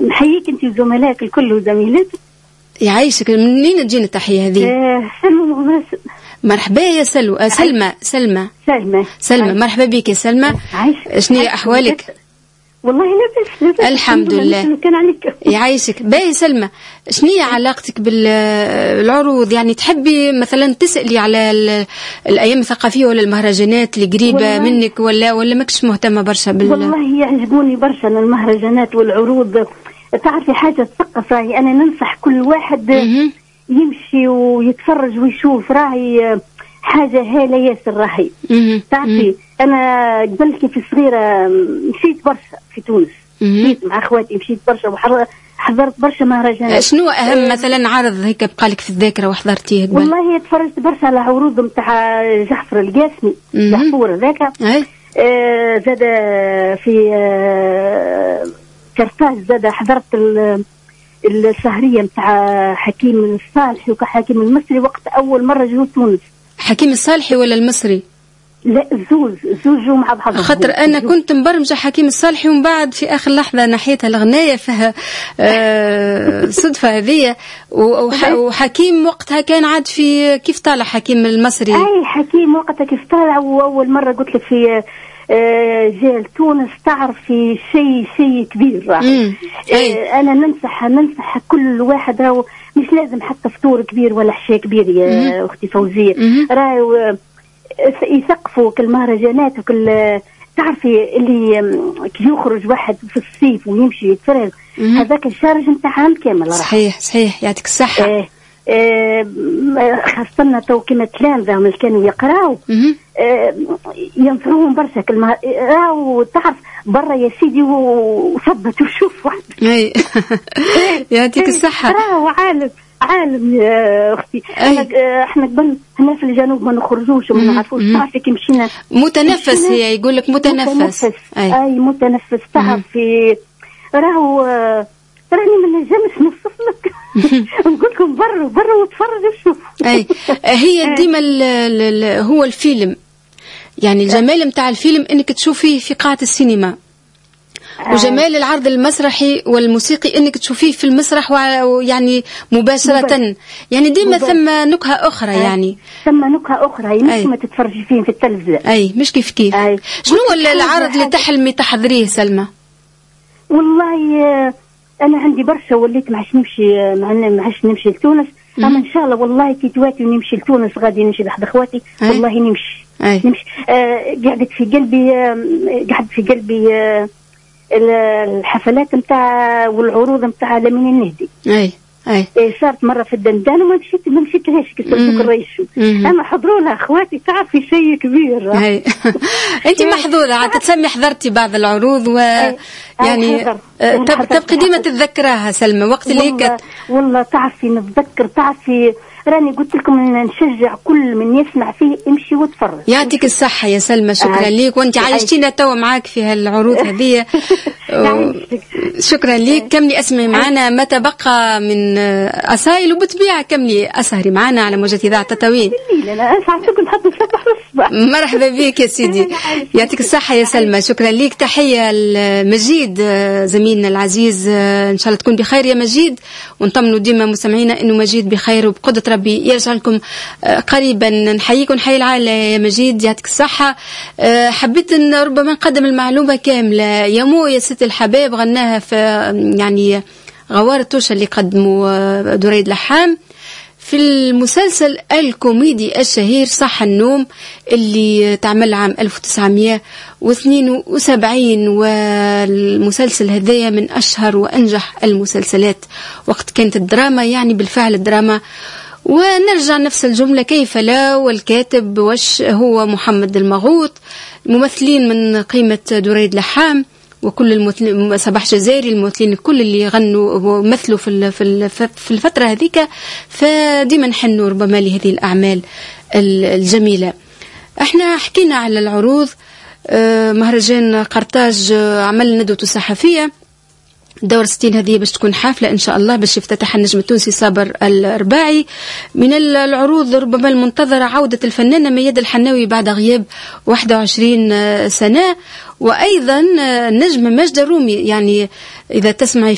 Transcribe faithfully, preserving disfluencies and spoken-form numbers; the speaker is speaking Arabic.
نحييك انت وزملائك الكل وزميلاتك. يعيشك. منين تجينا التحية هذه؟ آه سلمى وماسن. مرحبا يا سلو. آه سلمى سلمى سلمى سلمى مرحبا بك يا سلمى. شنو هي أحوالك؟ والله لاباس لاباس الحمد لله. كان عليك. يعيشك. باهي سلمى، شنو هي علاقتك بالعروض؟ يعني تحبي مثلا تسألي على الأيام الثقافية ولا المهرجانات اللي قريبة منك، ولا ولا ماكش مهتمة برشا بال؟ والله يعجبوني برشا المهرجانات والعروض. تعرفي حاجة تثقف، راهي أنا ننصح كل واحد يمشي ويتفرج ويشوف، راهي حاجة هالة ياسر. راهي تعرفي أنا قبل كيف صغيرة مشيت برشا في تونس، مشيت مع أخواتي، مشيت برشا وحضرت برشا مهرجانات. شنو أهم مثلا عرض هيك بقالك في الذاكرة وحضرتيه قبل؟ والله تفرجت برشا على عروض متاع جعفر القاسمي، جعفور ذاك. آه زاد في آه كرفاج، زاد حضرت السهرية متاع حكيم الصالحي وحكيم المصري وقت أول مرة جو تونس. حكيم الصالحي ولا المصري؟ لا الزوج الزوج مع بعض. خاطر انا كنت مبرمجه حكيم الصالحي ومن بعد في اخر لحظه نحيتها الغنايه فيها آه صدفه هذه. وحكيم وقتها كان عاد في كيف طالع حكيم المصري؟ اي حكيم وقتها كيف طالع، واول مره قلت لك في آه جال تونس تعرف في شيء شيء كبير. آه انا ننصح ننصح كل واحد، راهو مش لازم حتى فطور كبير ولا حشاء كبير يا مم. اختي فوزيه، راهو يثقفوا كل مهرجانات وكل تعرفي اللي كي يخرج واحد في الصيف ويمشي يتفرج هذاك الشارج نتاع عام كامل. صحيح صحيح يعطيك الصحة. آه آه خاصة تو كما تلامذة اللي كانوا يقراوا آه ينفعوهم برشا كلمة. راهو تعرف برا يا سيدي وثبت وشوف واحد. اي يعطيك الصحة. راهو عالم عالم يا اختي. احنا احنا قبل هنا في الجنوب ما نخرجوش وما نعرفوش. تعرفي كي مشينا متنفس، هي يقول لك متنفس. متنفس. أي. اي متنفس. تعرفي راهو راني ما نجمش نوصف لك نقول لكم برا برا وتفرجوا وشوفوا. اي هي ديما هو الفيلم، يعني الجمال نتاع الفيلم انك تشوفيه في قاعة السينما، وجمال العرض المسرحي والموسيقي انك تشوفيه في المسرح ويعني مباشرة مباشر. يعني ديما ثم نكهة اخرى. أي. يعني ثم نكهة اخرى مش ما تتفرجي فيه في التلفزيون. اي مش كيف كيف. أي. شنو العرض اللي تحلمي تحضريه سلمى؟ والله انا عندي برشا، وليت ما عادش نمشي ما عادش نمشي لتونس، اما ان شاء الله والله كي تواتي ونمشي لتونس غادي نمشي لحد اخواتي. والله نمشي أي. نمشي. آه قعدت في قلبي آه قعدت في قلبي آه الحفلات نتاع والعروض نتاع لمين النهدي. اي اي إيه صارت مره في الدندان وما مشيت ما مشيتلهاش كسرتوك الريشو، اما حضروا لها اخواتي. تعرفي شيء كبير. اي انت محظوظه عاد تسمي حضرتي بعض العروض و يعني تبقي ديما تتذكراها سلمى وقت اللي كانت. والله تعرفي نتذكر. تعرفي راني قلت لكم نشجع كل من يسمع فيه امشي وتفرج. يعطيك الصحة يا سلمى. شكرا آه. ليك، وانت عايشتينا توا معاك في هالعروض هذه. شكرا ليك. كملي اسمعي معنا ما تبقى من أسايل، وبطبيعة كملي أسهري معنا على موجة إذاعة تطاوين. مرحبا بك يا سيدي. يعطيك الصحة يا سلمى. شكرا ليك. تحية لمجيد زميلنا العزيز، إن شاء الله تكون بخير يا مجيد، ونطمنوا ديما مستمعينا إنه مجيد بخير وبقدرة ربي يرجع لكم قريبا. نحييكم حي العائلة يا مجيد، يعطيك الصحة. حبيت ان ربما نقدم المعلومة كاملة. يا مو يا ست الحباب غناها في يعني غوار التوشة اللي قدموا دريد لحام في المسلسل الكوميدي الشهير صح النوم اللي تعمل عام ألف وتسعمائة واثنين وسبعين، والمسلسل هذايا من أشهر وأنجح المسلسلات وقت كانت الدراما، يعني بالفعل الدراما. ونرجع نفس الجملة كيف لا، والكاتب وش هو محمد المغوط، ممثلين من قيمة دريد لحام وكل الممثلين، صباح جزائري، الممثلين الكل اللي غنوا ومثلوا في في الفترة هذيك. فديما نحنوا ربما لهذه الأعمال الجميلة. احنا حكينا على العروض. مهرجان قرطاج عمل ندوة صحفية دور ستين هذه باش تكون حافلة إن شاء الله، باش يفتتح النجم التونسي صابر الرباعي. من العروض ربما المنتظرة عودة الفنانة مياد الحناوي بعد غياب واحد وعشرين سنة، وأيضا نجم ماجدة الرومي. يعني إذا تسمعي